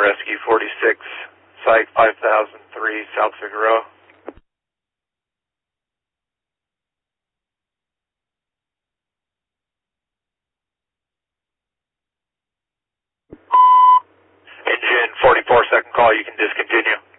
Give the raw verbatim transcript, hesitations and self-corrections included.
Rescue forty-six, Site five thousand three, South Figueroa. Engine forty-four, second call, you can discontinue.